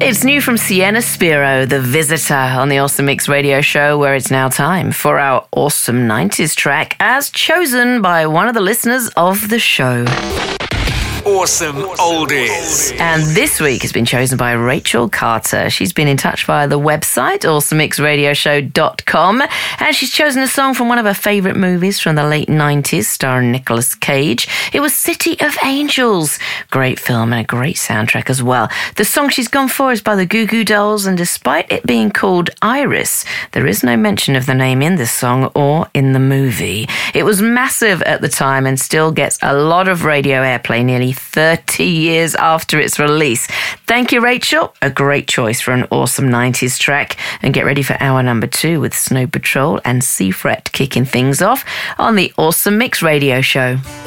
It's new from Sienna Spiro, The Visitor, on the Awesome Mix radio show, where it's now time for our Awesome 90s track, as chosen by one of the listeners of the show. Awesome Oldies. And this week has been chosen by Rachel Carter. She's been in touch via the website, awesomemixradioshow.com, and she's chosen a song from one of her favourite movies from the late 90s, starring Nicolas Cage. It was City of Angels. Great film and a great soundtrack as well. The song she's gone for is by the Goo Goo Dolls, and despite it being called Iris, there is no mention of the name in this song or in the movie. It was massive at the time and still gets a lot of radio airplay nearly 30 years after its release. Thank you, Rachel. A great choice for an awesome 90s track. And get ready for hour number 2 with Snow Patrol and Seafret kicking things off on the Awesome Mix radio show.